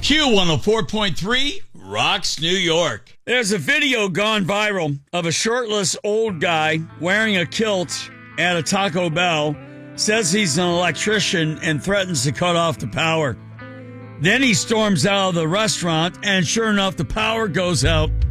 Q104.3 rocks New York. There's a video gone viral of a shirtless old guy wearing a kilt at a Taco Bell, says he's an electrician and threatens to cut off the power. Then he storms out of the restaurant, and sure enough, the power goes out